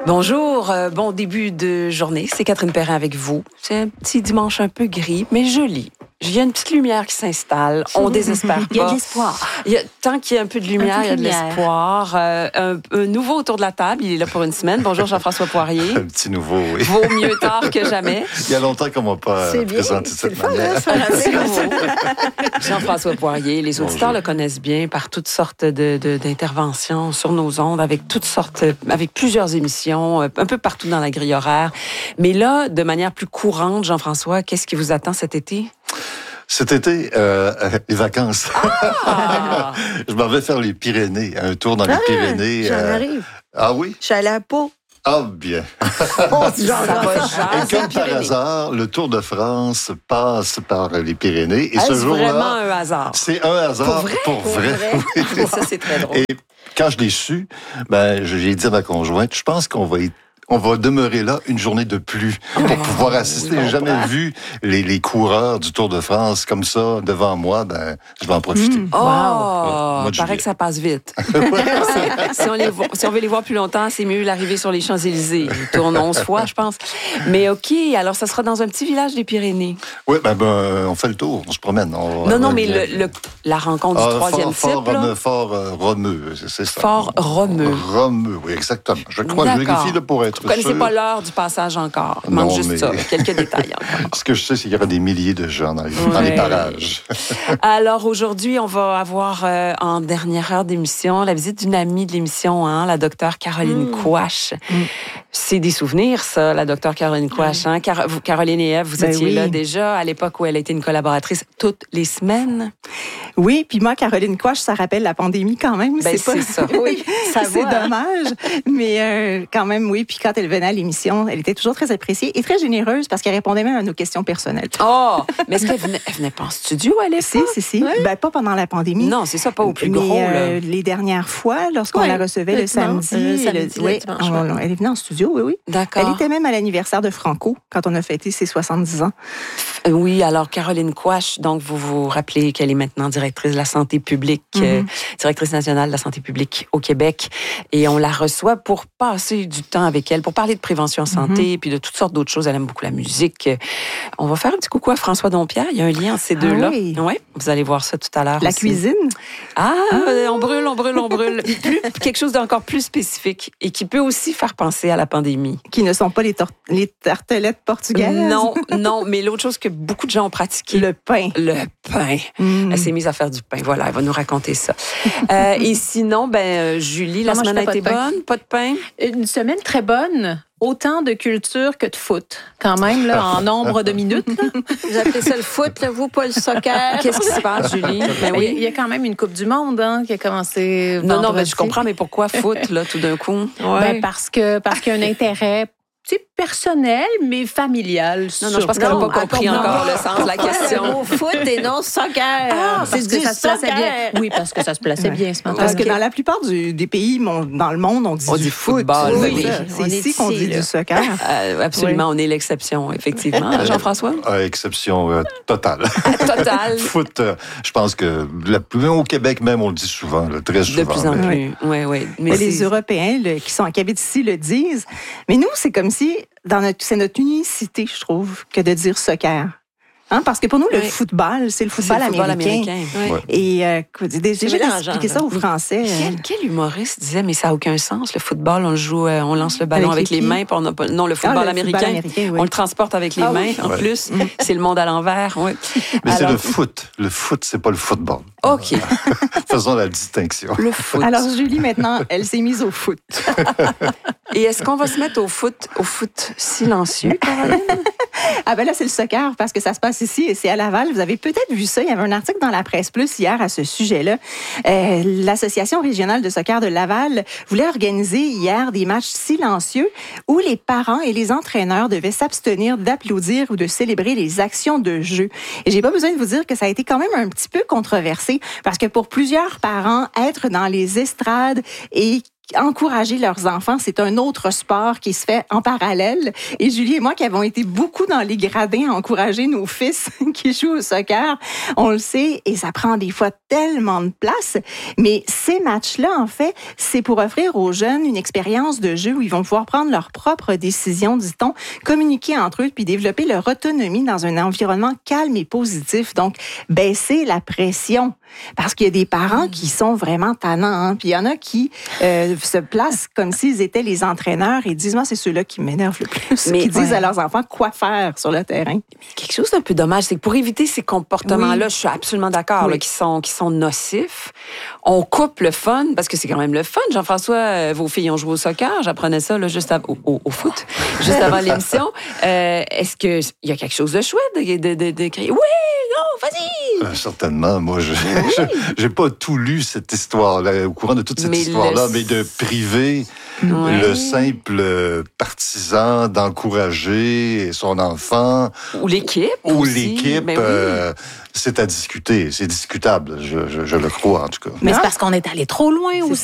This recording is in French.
Bonjour, bon début de journée. C'est Catherine Perrin avec vous. C'est un petit dimanche un peu gris, mais joli. Il y a une petite lumière qui s'installe. On désespère pas. Il y a de l'espoir. Tant qu'il y a un peu de lumière, il y a de l'espoir. Un nouveau autour de la table. Il est là pour une semaine. Bonjour Jean-François Poirier. Un petit nouveau, oui. Vaut mieux tard que jamais. Il y a longtemps qu'on ne m'a pas présenté de cette manière. C'est nouveau. Jean-François Poirier, les auditeurs le connaissent bien par toutes sortes d'interventions sur nos ondes, avec plusieurs émissions, un peu partout dans la grille horaire. Mais là, de manière plus courante, Jean-François, qu'est-ce qui vous attend cet été? Cet été, les vacances. Ah! Je m'en vais faire les Pyrénées, un tour dans les Pyrénées. J'en arrive. Ah oui? Je suis allée à Pau. Ah bien. Et comme par hasard, le Tour de France passe par les Pyrénées. Et ce jour-là, vraiment un hasard? C'est un hasard pour vrai. Oui. Ça, c'est très drôle. Et quand je l'ai su, j'ai dit à ma conjointe, je pense qu'on va demeurer là une journée de plus pour pouvoir assister. J'ai jamais vu les coureurs du Tour de France comme ça devant moi. Je vais en profiter. Paraît que ça passe vite. si on veut les voir plus longtemps, c'est mieux l'arrivée sur les Champs-Élysées. Ils tournent 11 fois, je pense. Mais OK, alors ça sera dans un petit village des Pyrénées. Oui, on fait le tour, on se promène. Mais la rencontre du troisième type. Fort Romeu, c'est ça. Fort Romeu. Romeu, oui, exactement. Je crois que je vérifie pour être Vous ne connaissez sûr. pas l'heure du passage encore. Il manque juste ça, quelques détails encore. Ce que je sais, c'est qu'il y aura des milliers de gens dans les parages. Alors aujourd'hui, on va avoir en dernière heure d'émission la visite d'une amie de l'émission, la docteure Caroline Quach. C'est des souvenirs, ça, la docteure Caroline Quach. Caroline et Ève, vous étiez là déjà à l'époque où elle était une collaboratrice toutes les semaines. Oui, puis moi, Caroline Quach, ça rappelle la pandémie quand même. C'est ça. Oui, c'est dommage. Mais quand même, oui. Puis quand elle venait à l'émission, elle était toujours très appréciée et très généreuse parce qu'elle répondait même à nos questions personnelles. Oh, mais est-ce qu'elle venait pas en studio à l'époque? Si. Ouais. Pas pendant la pandémie. Non, c'est ça, pas au plus gros. Les dernières fois, lorsqu'on la recevait le samedi, elle est venue en studio, oui. D'accord. Elle était même à l'anniversaire de Franco quand on a fêté ses 70 ans. Oui, alors Caroline Quach, donc vous vous rappelez qu'elle est maintenant directrice de la santé publique, directrice nationale de la santé publique au Québec, et on la reçoit pour passer du temps avec elle, pour parler de prévention en santé, puis de toutes sortes d'autres choses. Elle aime beaucoup la musique. On va faire un petit coucou à François Dompierre. Il y a un lien entre ces deux-là. Oui. Ouais, vous allez voir ça tout à l'heure. La aussi. cuisine. On brûle. Quelque chose d'encore plus spécifique et qui peut aussi faire penser à la pandémie. Qui ne sont pas les tartelettes portugaises. Non, mais l'autre chose que beaucoup de gens ont pratiqué. Le pain. Elle s'est mise à faire du pain. Voilà, elle va nous raconter ça. Et sinon, Julie, la semaine a été bonne? Pas de pain? Une semaine très bonne. Autant de culture que de foot, quand même, là, en nombre de minutes. Vous appelez ça le foot, là, vous, pas le soccer? Qu'est-ce qui se passe, Julie? Il y a quand même une Coupe du Monde qui a commencé vendredi. Non, je comprends, mais pourquoi foot, là, tout d'un coup? Parce qu'il y a un intérêt personnel, mais familial. Non, je pense qu'elle n'a pas compris encore le sens de la question. Au foot et non soccer. C'est du ça se plaçait bien. Oui, parce que ça se plaçait bien ce matin. Parce que dans la plupart des pays dans le monde, on dit du football. Oui. C'est ici qu'on dit du soccer. Absolument, on est l'exception, effectivement. Jean-François? Exception totale. Totale. Foot, je pense que au Québec même, on le dit souvent, très souvent. De plus en plus, oui. Mais les Européens qui habitent ici le disent. Mais nous, c'est comme si c'est notre unicité, je trouve, que de dire soccer. Parce que pour nous, le football, c'est le football américain. Oui. Et j'ai expliqué ça aux Français. Quel humoriste disait, mais ça n'a aucun sens, le football, on lance le ballon avec les mains, puis on n'a pas... Non, le football américain, on le transporte avec les mains, en plus. C'est le monde à l'envers, oui. Mais c'est le foot. Le foot, c'est pas le football. OK. Faisons la distinction. Le foot. Alors, Julie, maintenant, elle s'est mise au foot. Et est-ce qu'on va se mettre au foot silencieux, Caroline? Là, c'est le soccer, parce que ça se passe ici et c'est à Laval. Vous avez peut-être vu ça. Il y avait un article dans la Presse Plus hier à ce sujet-là. L'Association régionale de soccer de Laval voulait organiser hier des matchs silencieux où les parents et les entraîneurs devaient s'abstenir d'applaudir ou de célébrer les actions de jeu. Et j'ai pas besoin de vous dire que ça a été quand même un petit peu controversé parce que pour plusieurs parents, être dans les estrades et encourager leurs enfants, c'est un autre sport qui se fait en parallèle. Et Julie et moi, qui avons été beaucoup dans les gradins à encourager nos fils qui jouent au soccer, on le sait, et ça prend des fois tellement de place. Mais ces matchs-là, en fait, c'est pour offrir aux jeunes une expérience de jeu où ils vont pouvoir prendre leurs propres décisions, dit-on, communiquer entre eux, puis développer leur autonomie dans un environnement calme et positif. Donc, baisser la pression. Parce qu'il y a des parents qui sont vraiment tannants, hein? Puis il y en a qui se placent comme s'ils étaient les entraîneurs et disent, moi, c'est ceux-là qui m'énervent le plus, qui disent à leurs enfants quoi faire sur le terrain. Quelque chose d'un peu dommage, c'est que pour éviter ces comportements-là, je suis absolument d'accord, là, qui sont nocifs, on coupe le fun, parce que c'est quand même le fun. Jean-François, vos filles ont joué au soccer, j'apprenais ça là, juste au foot, juste avant l'émission. Est-ce qu'il y a quelque chose de chouette de crier « Oui, non, vas-y! » Certainement. Moi, j'ai pas tout lu cette histoire-là, au courant de toute cette histoire-là, mais de priver le simple partisan d'encourager son enfant. Ou l'équipe. Ou aussi. l'équipe. Ben c'est à discuter. C'est discutable, je le crois, en tout cas. Mais c'est parce qu'on est allé trop loin aussi.